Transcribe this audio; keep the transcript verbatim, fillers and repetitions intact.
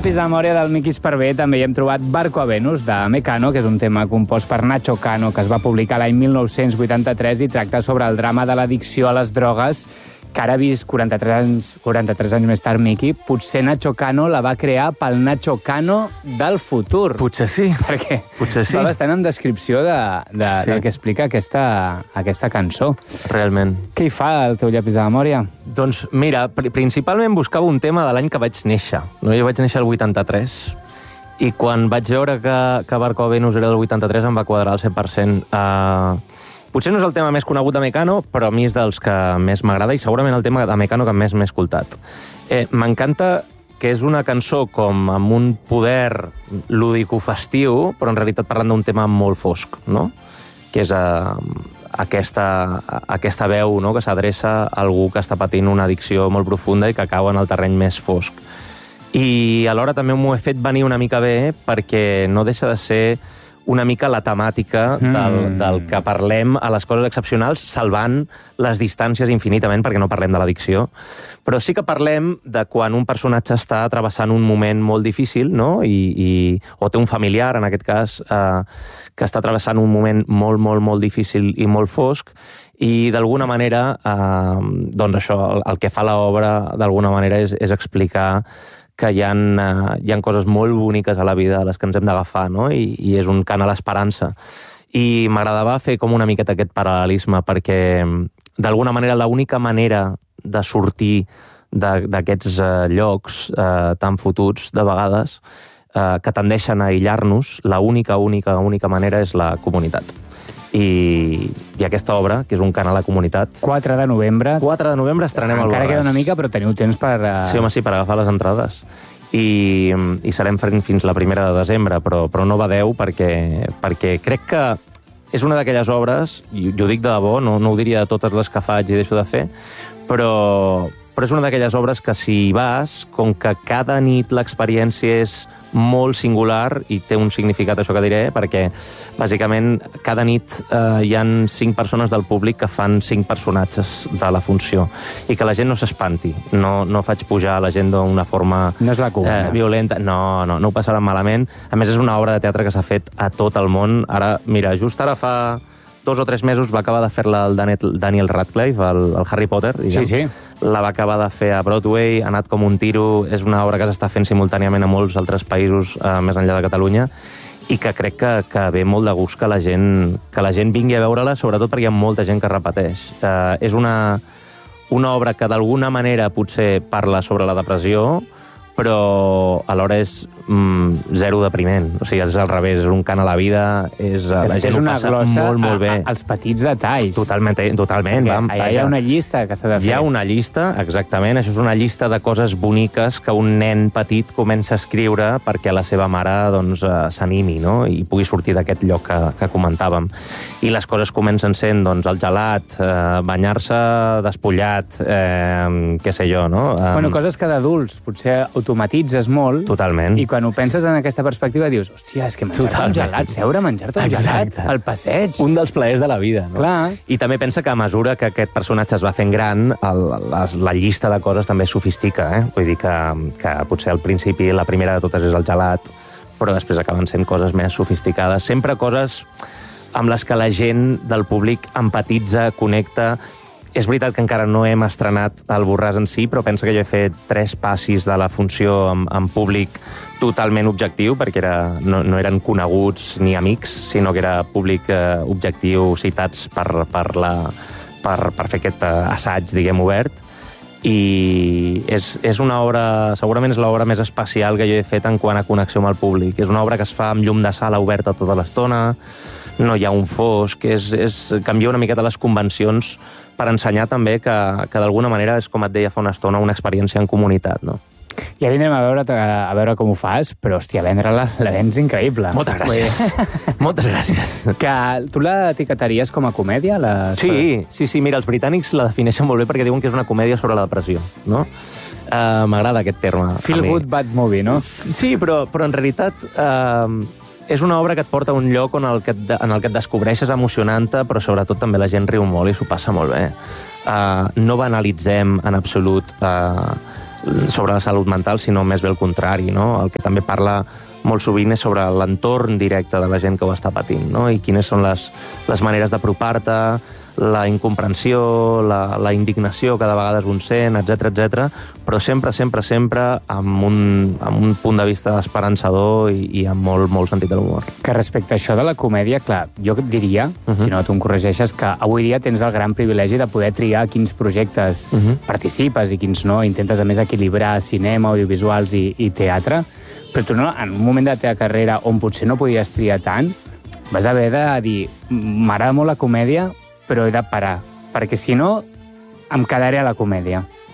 llapis de memòria del Miki Esparvé també hi hem trobat Barco a Venus, de Mecano, que és un tema compost per Nacho Cano, que es va publicar l'any mil nou-cents vuitanta-tres i tracta sobre el drama de l'addicció a les drogues, que ara vist quaranta-tres anys, quaranta-tres anys més tard, Miki, potser Nacho Cano la va crear pel Nacho Cano del futur. Potser sí. Perquè Potser sí. va bastant en descripció de, de, sí. del que explica aquesta, aquesta cançó. Realment. Què hi fa el teu llapis de memòria? Doncs mira, pr principalment buscava un tema de l'any que vaig néixer. No? Jo vaig néixer el vuitanta-tres i quan vaig veure que, que Barco a Venus era del vuitanta-tres em va quadrar al cent per cent. Uh, potser no és el tema més conegut de Mecano, però a mi és dels que més m'agrada i segurament el tema de Mecano que més m'he escoltat. Eh, M'encanta que és una cançó com amb un poder lúdico-festiu, però en realitat parlant d'un tema molt fosc, no? Que és uh, aquesta, aquesta veu, no?, que s'adreça a algú que està patint una addicció molt profunda i que cau en el terreny més fosc. I alhora també m'ho he fet venir una mica bé perquè no deixa de ser una mica la temàtica del, mm. del que parlem a les coses excepcionals, salvant les distàncies infinitament, perquè no parlem de l'addicció. Però sí que parlem de quan un personatge està travessant un moment molt difícil, no? I, i, o té un familiar, en aquest cas, eh, que està travessant un moment molt, molt, molt difícil i molt fosc, i d'alguna manera, eh, doncs això, el, el que fa l'obra, d'alguna manera, és, és explicar que hi ha, uh, hi ha coses molt boniques a la vida a les que ens hem d'agafar, no? I, i és un cant a l'esperança. I m'agradava fer com una miqueta aquest paral·lelisme, perquè d'alguna manera l'única manera de sortir d'aquests uh, llocs uh, tan fotuts, de vegades, uh, que tendeixen a aïllar-nos, l'única, única, única manera és la comunitat. I, i aquesta obra, que és un cant a la comunitat... quatre de novembre. quatre de novembre estrenem el Borràs. Encara queda una mica, però teniu temps per... Uh... Sí, home, sí, per agafar les entrades. I, i serem fins la primera de desembre, però, però no badeu perquè, perquè crec que és una d'aquelles obres, i ho dic de debò, no, no ho diria de totes les que faig i deixo de fer, però, però és una d'aquelles obres que si hi vas, com que cada nit l'experiència és molt singular i té un significat, això que diré, perquè bàsicament cada nit eh, hi han cinc persones del públic que fan cinc personatges de la funció i que la gent no s'espanti. No, no faig pujar la gent d'una forma no és la cuba, eh, violenta. No, no, no ho passaran malament. A més, és una obra de teatre que s'ha fet a tot el món. Ara, mira, just ara fa dos o tres mesos va acabar de fer-la el Daniel Radcliffe, el, el Harry Potter, diguem. Sí, sí. La va acabar de fer a Broadway, ha anat com un tiro, és una obra que s'està fent simultàniament a molts altres països eh, més enllà de Catalunya, i que crec que, que ve molt de gust que la gent, que la gent vingui a veure-la, sobretot perquè hi ha molta gent que repeteix. Eh, és una, una obra que d'alguna manera potser parla sobre la depressió, però alhora és mm, zero depriment. O sigui, és al revés, és un cant a la vida, és, la és gent ho passa molt, molt bé. A, a, als petits detalls. Totalment, totalment. Vam, allà hi ha una llista que s'ha de fer. Hi ha una llista, exactament. Això és una llista de coses boniques que un nen petit comença a escriure perquè la seva mare doncs, s'animi, no? I pugui sortir d'aquest lloc que, que comentàvem. I les coses comencen sent doncs, el gelat, eh, banyar-se despullat, eh, què sé jo, no? Bueno, coses que d'adults potser automatitzes molt. Totalment. I quan ho penses en aquesta perspectiva dius, hòstia, és que menjar-te un gelat, seure, menjar-te un gelat al passeig. Un dels plaers de la vida, no? Clar. I també pensa que a mesura que aquest personatge es va fent gran, el, la, la llista de coses també es sofistica, eh? Vull dir que, que potser al principi la primera de totes és el gelat, però després acaben sent coses més sofisticades. Sempre coses amb les que la gent del públic empatitza, connecta. És veritat que encara no hem estrenat el Borràs en si, però pensa que jo he fet tres passis de la funció en, en públic totalment objectiu, perquè era, no, no eren coneguts ni amics, sinó que era públic eh, objectiu, citats per, per, la, per, per fer aquest eh, assaig, diguem, obert. I és, és una obra, segurament és l'obra més especial que jo he fet en quant a connexió amb el públic. És una obra que es fa amb llum de sala oberta tota l'estona, no hi ha un fosc, és, és canviar una miqueta les convencions per ensenyar també que, que d'alguna manera és, com et deia fa una estona, una experiència en comunitat, no? Ja vindrem a veure, a veure com ho fas, però, hòstia, vendre-la, la vens increïble. Moltes gràcies. Moltes gràcies. Que tu la etiquetaries com a comèdia? La... Sí, sí, sí, mira, els britànics la defineixen molt bé perquè diuen que és una comèdia sobre la depressió, no? Uh, M'agrada aquest terme. Feel good bad movie, no? Sí, però, però en realitat uh, és una obra que et porta a un lloc on el que et, en el que et descobreixes emocionant-te, però sobretot també la gent riu molt i s'ho passa molt bé. Uh, no banalitzem en absolut uh, sobre la salut mental, sinó més bé el contrari, no? El que també parla molt sovint és sobre l'entorn directe de la gent que ho està patint, no? I quines són les, les maneres d'apropar-te, la incomprensió, la, la indignació que de vegades un sent, etcètera, etcètera, però sempre, sempre, sempre amb un, amb un punt de vista esperançador i, i amb molt, molt sentit de l'humor. Que respecte a això de la comèdia, clar, jo et diria, uh -huh. si no tu em corregeixes, que avui dia tens el gran privilegi de poder triar quins projectes uh -huh. participes i quins no, intentes a més equilibrar cinema, audiovisuals i, i teatre, però tu no, en un moment de la teva carrera on potser no podies triar tant, vas haver de dir, m'agrada molt la comèdia, però he de parar, perquè si no em quedaré a la comèdia.